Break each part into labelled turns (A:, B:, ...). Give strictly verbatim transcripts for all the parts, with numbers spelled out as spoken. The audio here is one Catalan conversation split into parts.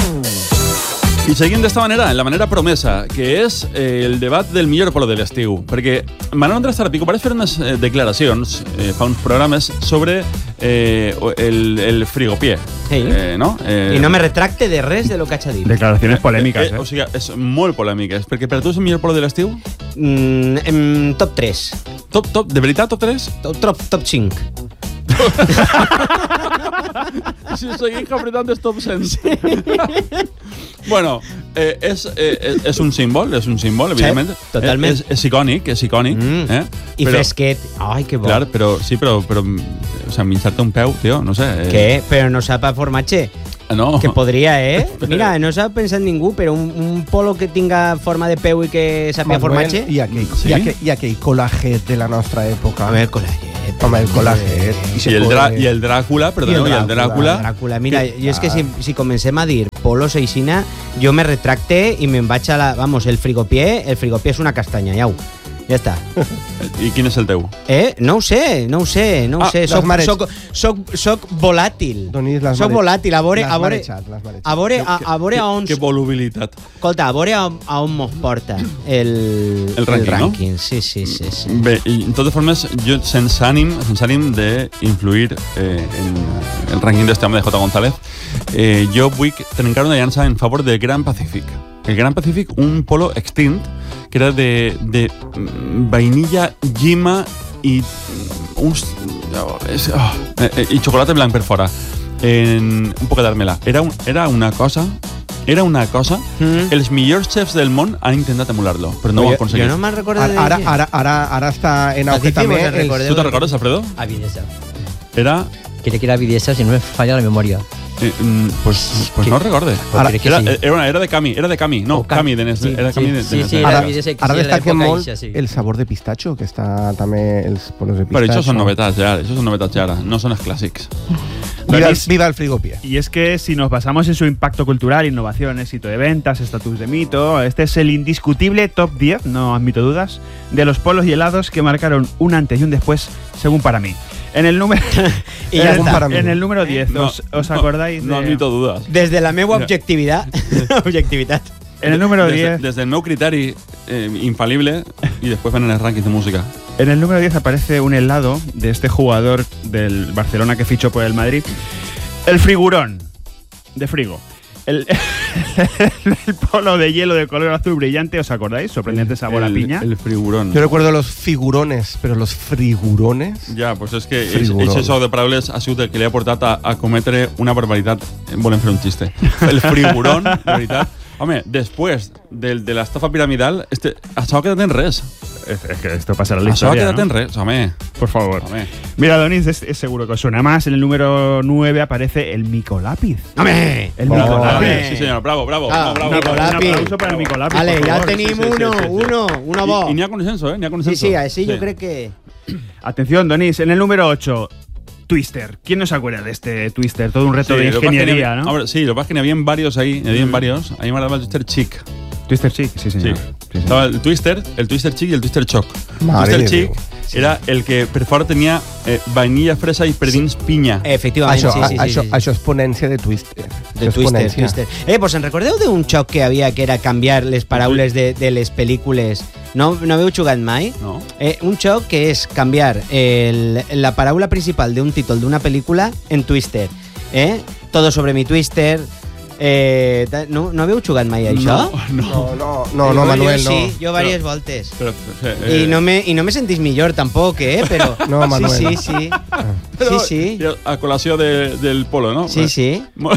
A: I seguim d'esta manera, en la manera promesa, que és eh, el debat del millor polo de l'estiu. Perquè Manuel Andrés Zarapico pareix fer unes eh, declaracions, eh, fa uns programes, sobre eh, el, el frigopié.
B: Sí.
A: Eh, no? Eh,
B: I no me retracte de res de lo que ha dit.
C: Declaraciones polèmiques,
A: eh,
C: eh?
A: O sigui, és molt polèmiques. Perquè per tu és el millor polo de l'estiu?
B: Mm, em, top tres.
A: Top, top, de veritat, top tres?
B: Top, top, top cinc.
A: Si seguim apretant els top cent. Bueno, eh, és, eh, és un símbol, és un símbol, evidentment.
B: Sí, totalment.
A: És, és icònic, és icònic.
B: Mm.
A: Eh?
B: I
A: però,
B: fresquet. Ai, que bo.
A: clar, però, sí, però, però o sea, minxar-te un peu, tio, no sé. Eh,
B: Què? Però no sap a formatge?
A: No.
B: Que podria, eh? Mira, no s'ha pensat ningú, però un, un polo que tinga forma de peu i que sàpiga formatge...
D: I aquell,
A: Sí?
D: i aquell, i aquell col·laget de la nostra època.
B: A veure, col·laget.
D: Home, el col·laget.
A: I el, Drà- I el Dràcula, perdoneu, i el Dràcula...
B: Dràcula. Mira, jo és que si, si comencem a dir polos aixina, jo me retracte i me'n vaig a la... Vamos, el frigopié, el frigopié és una castanya, jau. Ja està.
A: I quin és el teu?
B: Eh? No ho sé, no ho sé, no ho
A: Ah,
B: sé.
D: les
B: Soc,
D: mares-
B: soc, soc, soc volàtil.
D: Donis, les
B: Soc
D: mare-
B: volàtil. A veure,
D: les
B: a veure,
D: marejat, les marejat.
B: a veure, a, a veure a on...
A: Que volubilitat.
B: Escolta, a veure a, a on mos porta el,
A: El rànquing, no?
B: rànquing. Sí, sí, sí, sí.
A: Bé, i de totes formes, jo sense ànim, sense ànim d'influir eh, en el rànquing d'este home de J. González, eh, jo vull trencar una llança en favor del Gran Pacífic. El Gran Pacífic, un polo extint, que era de, de vainilla, llima i uns... Oh, és, oh, eh, i xocolata blanc per fora. En, un poc d'armela. Era, un, era una cosa... Era una cosa...
B: Mm.
A: Els millors chefs del món han intentat emular-lo, però no ho han
B: Jo
A: aconseguit.
B: no me'n recordo de...
D: Ara, ara, ara, ara està en auge
B: Pacífic,
D: també.
B: vos en
D: el-
B: recordeu?
A: Tu te'n recordes, Alfredo?
E: Avidesa.
A: Era...
E: Quiere que era Avidesa, si no me falla la memoria.
A: Eh, mm, pues, pues no recorde.
E: Ara- crec que
A: era,
E: sí.
A: era, una- era de Cami, era de Cami, no,
E: O Cami.
A: Cami de Nes,
E: Sí,
A: era
E: sí,
A: Cami de,
E: sí,
A: de
E: sí,
A: Nes.
E: era
D: Ara,
E: Avidesa, que
D: ara
E: sí, era
D: destaquem
E: l'època
D: molt
E: eixa, sí.
D: el sabor de pistatxo, que està també els polos de
A: Però
D: pistatxo.
A: això són novetats ja, això són novetats ja ara, no són els clàssics.
D: Viva, el-
C: Donis-
D: viva el frigopié.
C: Y es que si nos basamos en su impacto cultural, innovación, éxito de ventas, estatus de mito, este es el indiscutible top diez, no admito dudas, de los polos y helados que marcaron un antes y un después, según para mí. En el número
B: Y
C: en
B: ya
C: el-
B: está.
D: Para mí.
C: En el número diez,
A: No,
C: ¿os, os
A: no,
C: acordáis?
A: No
C: de-
A: admito dudas.
B: Desde la meva
A: Mira.
B: objectivitat. objectivitat.
C: En el número
A: Desde,
C: diez,
A: desde el meu criteri eh, infalible y después ven en el ranking de música.
C: en el número diez aparece un helado de este jugador del Barcelona que fichó por el Madrid, el Frigurón de Frigo. El, el polo de hielo de color azul brillante, ¿os acordáis? Sorprendente sabor a
A: el,
C: piña.
A: El frigurón.
D: Jo recuerdo los figurones, però los frigurones...
A: Ja, doncs és que
D: Frigurón.
A: aquest joc de paraules ha sigut el que li ha portat a, a cometre una barbaritat. Volem fer un xiste. El frigurón, de veritat. Home, després del, de l'estafa piramidal, este, això ha quedat en res.
C: Es, es que esto pasará en la
A: Això ha
C: historia,
A: quedat
C: ¿no?
A: en res, home.
C: Por favor.
A: Home.
C: Mira, Donis, es, es seguro que os suena más. En el número nueve aparece el micolápiz.
B: ¡Home!
C: El
D: Oh,
C: micolápiz.
B: home.
A: Sí, senyor, bravo, bravo.
B: Ah,
A: bravo,
C: Un
A: bravo.
B: Micolápiz.
C: aplauso para el micolápiz.
B: Vale,
C: por
B: ja
C: favor.
B: tenim
A: sí, sí,
B: uno,
A: sí, sí.
B: uno, uno bo.
A: I, i n'hi ha consenso, eh? N'hi ha
B: Sí,
A: consenso.
B: sí, així jo crec que...
C: Atención, Donis, en el número ocho, Twister. ¿Quién no se acuerda de este Twister? Todo un reto
A: Sí,
C: de
A: lo que pasa es que
C: ingeniería,
A: n'hi-
C: ¿no?
A: Hombre, sí, lo que pasa es que n'hi havia varios ahí, n'hi havia varios. A mi m'agradava el Twister Chic.
C: Twister Chic, sí, señor.
A: Sí.
C: Sí, señor.
A: Estaba el Twister, el Twister Chic y el Twister Choc. El
D: Madre
A: Twister
D: de
A: Chic
D: Déu.
A: era el que per fora tenia eh, vainilla, fresa i per dins pinya.
B: Efectivament,
D: Això,
B: sí, sí, sí.
D: això,
B: sí, sí.
D: això és ponència de Twister.
B: De
D: Això és
B: Twister,
D: ponència.
B: Twister. Eh, pues en recordeu d'un xoc que havia que era canviar les paraules de, de les pel·lícules? No, no haveu jugat mai?
A: No?
B: Eh, un xoc que és canviar el, la paraula principal d'un títol d'una pel·lícula en Twister. Eh? Todo sobre mi Twister. Eh, ta- no, no haveu jugat mai a això?
A: No, no.
D: No, no, no, no
B: Jo-
D: Manuel,
B: jo
D: no.
B: sí, jo diverses voltes.
A: Però, eh,
B: I no me, i no me sentís millor tampoc, eh? Però...
D: No, Manuel.
B: Sí, sí, sí.
A: però,
B: Sí, sí.
A: A col·lació de, del polo, no?
B: Sí, sí.
A: Mo-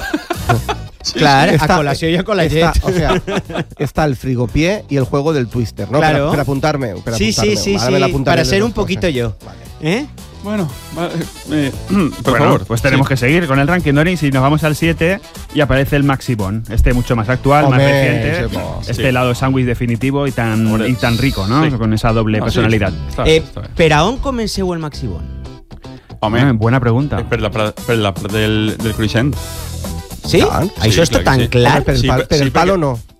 B: Clar, a
D: Está-
B: col·lació i a col·laget.
D: Está, o sea, está el frigopié y el juego del Twister, ¿no?
B: Claro.
D: Per, per apuntarme. Per
B: Sí, sí,
D: apuntarme.
B: sí,
D: Ahora me
B: sí.
D: la apuntaré
B: Para
D: las
B: ser
D: dos
B: un poquito
D: cosas.
B: yo.
D: Vale.
B: ¿Eh?
A: Bueno, va, eh, por
C: Bueno,
A: favor.
C: pues tenemos
A: sí.
C: que seguir con el ranking, Donis, y nos vamos al siete y aparece el Maxibon. Este mucho más actual,
D: Hombre,
C: más reciente.
D: ese bo.
C: Este
A: Sí.
C: helado sándwich definitivo y tan,
A: Hombre,
C: y tan rico, ¿no?
A: sí.
C: Con esa doble
A: No, sí,
C: personalidad.
A: està bé,
B: Eh,
A: està bé.
B: per a on comenceu el Maxibon?
A: Home,
C: Ah, buena pregunta.
A: eh, per la, part- per la part del, del cruixent.
B: Sí?
D: Tant.
B: Això
A: Sí,
B: està
A: clar que
B: tan
A: sí.
B: clar?
D: Home, per, el
A: Sí,
D: pal,
A: per-
D: per
A: sí,
D: el palo
A: perquè-
D: no.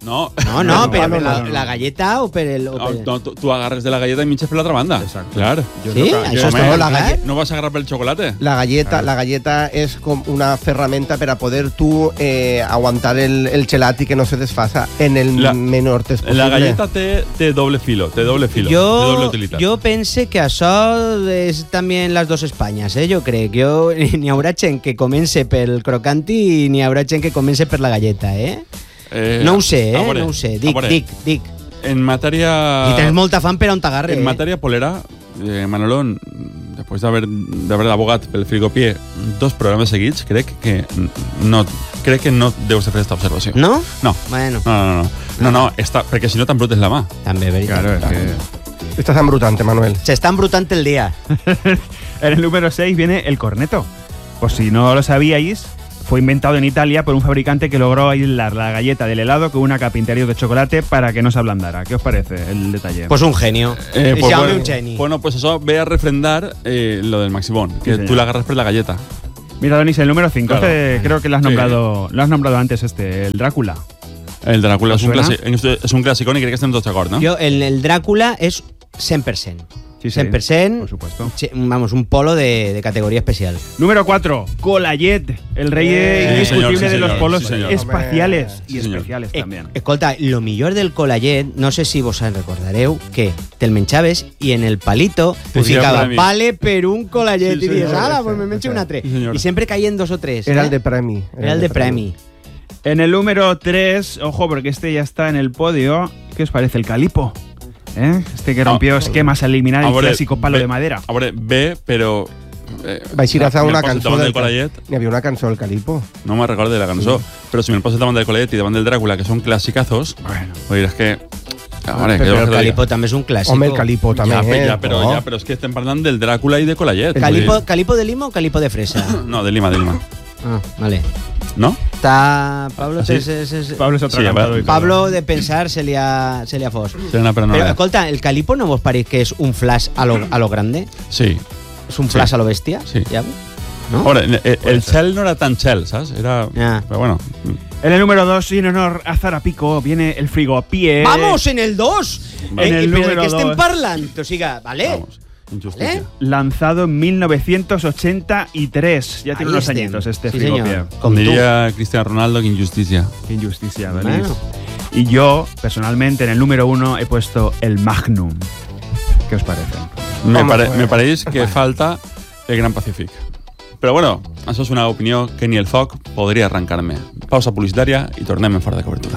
A: No,
B: No, no,
C: No,
B: pero
C: no,
B: per la,
C: no, no.
B: la galleta o per el... O
A: No,
B: per...
A: no, tú, tú agarres de la galleta y minches por la otra banda.
C: Exacto.
A: Claro.
C: Yo
B: Sí,
C: creo que-
B: això
A: home,
B: està
D: no,
B: molt
D: la
B: clar.
A: ¿No vas a agarrar por el chocolate?
D: La galleta, la galleta es como una herramienta para poder tú eh, aguantar el, el gelati que no se desfasa en el
A: La-
D: menor temps possible.
A: La galleta té, té doble filo, té doble filo, té doble
B: Jo,
A: utilitat.
B: jo pense que això és també en les dues Espanyes, eh? Jo crec. Jo, n'hi haurà gent que comence pel crocanti i n'hi haurà gent que comence per la galleta, eh?
A: Eh,
B: No ho sé, eh?
A: a veure,
B: No ho sé.
A: a
B: Dic,
A: veure,
B: dic, dic.
A: En materia...
B: I tens molta fam per on t'agarre.
A: En
B: eh?
A: materia polera, eh, Manolón, después de haber, de haber abogat pel frigopié dos programes seguits, crec que no, crec que no deus de fer aquesta observació.
B: No?
A: No.
B: Bueno,
A: No, no, no. No, no, està, perquè si no t'embrutes la mà.
B: també, veritat.
C: Claro, es que...
D: Estás embrutante, Manuel.
B: S'està embrutant el dia.
C: En el número seis viene el corneto. Por si no lo sabíais, fue inventado en Italia por un fabricante que logró aislar la galleta del helado con una capa interior de chocolate para que no se ablandara. ¿Qué os parece el detalle?
B: Pues un genio.
A: Eh,
B: Llame
A: bueno,
B: un geni.
A: bueno, pues eso ve a refrendar eh, lo del Maximón, que
C: Sí, señor.
A: tú la agarras por la galleta.
C: Mira, Donis, el número cinco.
A: Claro.
C: Este creo que lo has
A: Sí.
C: nombrado, lo has nombrado antes, este, el Drácula.
A: El Drácula
C: ¿Os
A: és un,
C: suena?
A: clàssic, és un clàssic i crec que estem tots d'acord, no?
B: Jo, el, el Drácula és cent per cent.
C: Sí, sí,
B: cent per cent.
C: por supuesto.
B: Sí, vamos, un polo de, de categoría especial.
C: Número cuatro, Colayet, el rey
D: Eh,
C: indiscutible
A: sí, señor, sí,
C: de los
A: señor,
C: polos
A: sí, señor.
C: espaciales
D: Hombre.
C: y
A: Sí, señor.
C: especiales
B: Eh,
C: también.
B: escolta, lo millor del Colayet, no sé si vos en recordareu, que te'l menjaves i en el palito te
A: Posía
B: ficava,
A: premi.
B: vale per un Colayet,
A: Sí,
B: i dius,
A: señor.
B: ala, pues me menjo un altre.
A: Sí, señor.
B: I sempre caien dos o tres.
D: Era
B: eh?
D: el de premi.
B: Era el de premi.
C: En el número tres, ojo, porque este ya está en el podio. ¿Qué os parece? El Calipo. ¿Eh? Este que rompió
A: Ah,
C: esquemas al eliminar
A: a
C: el
A: veure,
C: clásico palo
A: bé-
C: de madera.
A: A veure, bé, però... Eh,
D: Vaig ir a fer
A: me'l
D: una
A: poses
D: cançó
A: davant
D: del
A: del Colayet,
D: N'hi havia una cançó del Calipo.
A: no me'n recordo de la cançó, però si me'l poses davant del Colayet i davant del Dràcula, que són clàssicazos,
C: Bueno.
A: vull dir, és que... A veure,
B: Però
A: què
B: el
A: vols que
B: Calipo
A: digui?
B: també és un clàssic.
D: Home, el Calipo també,
A: Ja, però,
D: eh?
A: ja, però,
D: No.
A: ja, però és que estem parlant del Dràcula i de Colayet.
B: Calipo,
A: vull dir-
B: ¿Calipo de lima o calipo de fresa?
A: No, de Lima, de Lima.
B: Ah, vale.
A: No?
B: Está Pablo,
A: ¿Ah, sí?
B: se- se- se-
C: Pablo es
A: Sí,
C: atragantado
A: va-
C: y todo.
B: Pablo de pensar se li ha, se li ha fos.
A: Serena, però no
B: Però,
A: era.
B: escolta, el calipo no vos pareix que és un flash a lo, a lo grande?
A: Sí.
B: És un
A: Sí.
B: flash a lo bestia?
A: Sí.
B: Ja?
A: A
B: No?
A: veure, el, el Shell no era tan Shell, saps? Era...
B: Ja.
A: Però bueno...
C: En el número dos, y en honor a Zarapico, viene el frigopié.
B: ¡Vamos, en el dos!
C: En el
B: però
C: número
B: de què estem
C: dos.
B: parlant? O sigui, vale?
A: Vamos, injusticia.
B: ¿Vale?
C: Lanzado en mil novecientos ochenta y tres. Ya tiene
B: Ahí
C: unos
B: estem.
C: añitos este
B: Sí,
C: frigopié.
B: señor.
A: Com
B: Com tu.
A: diria Cristiano Ronaldo, que injusticia.
C: Qué injusticia, Denis.
B: Bueno.
C: Y yo, personalmente, en el número uno he puesto el Magnum. ¿Qué os parece?
A: Me,
D: Home,
A: pare,
D: pues,
A: me pareix que falta el Gran Pacífic. Però bueno, això és una opinió que ni el foc podria arrencar-me. Pausa publicitària i tornem en fora de cobertura.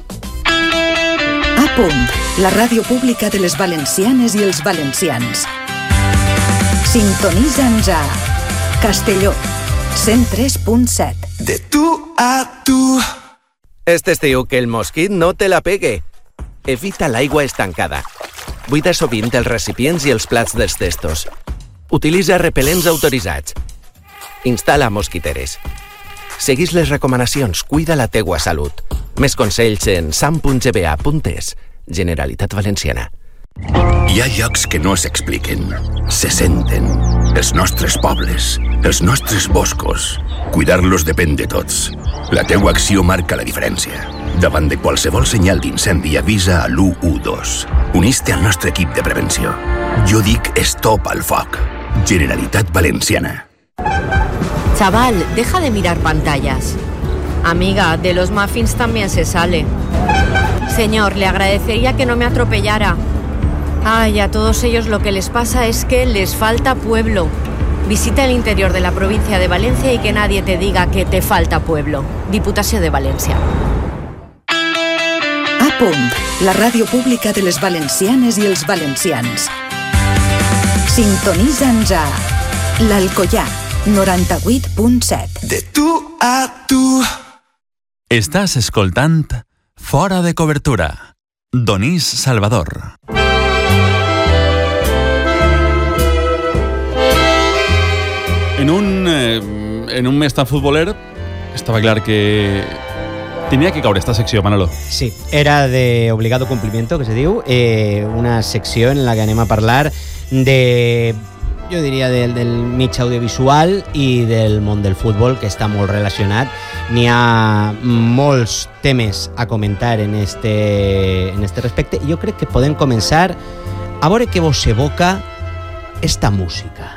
F: A punt, la ràdio pública de les valencianes i els valencians. Sintonitza'ns a Castelló, cent tres punt set.
G: De tú a tú. Este estiu que el mosquit no te la pegue. Evita l'aigua estancada. Buida sovint els recipients i els plats dels testos. Utilitza repel·lents autoritzats. Instal·la mosquiteres. Seguís les recomanacions, cuida la teua salut. Més consells en sam punt g b a punt e s. Generalitat Valenciana.
H: Hi ha llocs que no s'expliquen, se senten. Els nostres pobles, els nostres boscos. Cuidar-los depèn de tots. La teua acció marca la diferència. Davant de qualsevol senyal d'incendi, avisa a l'u u dos. Unís-te al nostre equip de prevenció. Jo dic stop al foc. Generalitat Valenciana.
I: Chaval, deja de mirar pantallas. Amiga, de los muffins también se sale. Señor, le agradecería que no me atropellara. Ay, a todos ellos lo que les pasa es que les falta pueblo. Visita el interior de la provincia de Valencia y que nadie te diga que te falta pueblo. Diputació de València.
F: A punt, la ràdio pública de les valencianes i els valencians. Sintonitza'ns a l'Alcoià, noranta-vuit punt set.
G: De tú a tú.
J: Estàs escoltant Fora de cobertura. Donís Salvador.
A: En un, eh, en un mes tan futboler, estava clar que tenia que caure esta secció, Manolo.
B: Sí, era de obligado cumplimiento, que se diu, eh, una secció en la que anem a parlar de jo diria del, del mig audiovisual i del món del futbol, que està molt relacionat. N'hi ha molts temes a comentar en este, en este respecte. Jo crec que podem començar a veure què vos evoca esta música.